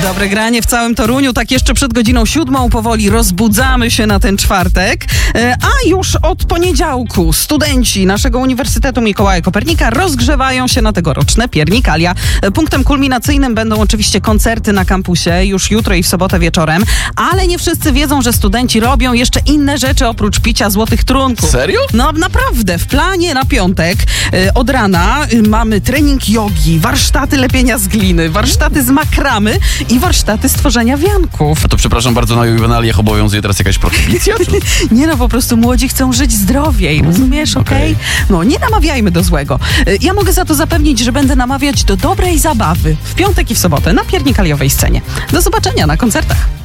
Dobre granie w całym Toruniu, tak jeszcze przed godziną 7 powoli rozbudzamy się na ten czwartek, a już od poniedziałku studenci naszego Uniwersytetu Mikołaja Kopernika rozgrzewają się na tegoroczne Piernikalia. Punktem kulminacyjnym będą oczywiście koncerty na kampusie już jutro i w sobotę wieczorem, ale nie wszyscy wiedzą, że studenci robią jeszcze inne rzeczy oprócz picia złotych trunków. Serio? No naprawdę, w planie na piątek od rana mamy trening jogi, warsztaty lepienia z gliny, warsztaty z makramy i warsztaty stworzenia wianków. A to przepraszam bardzo, na juwenaliach obowiązuje teraz jakaś prohibicja? Nie no, po prostu młodzi chcą żyć zdrowiej, rozumiesz, okej? No, nie namawiajmy do złego. Ja mogę za to zapewnić, że będę namawiać do dobrej zabawy w piątek i w sobotę na piernikaliowej scenie. Do zobaczenia na koncertach.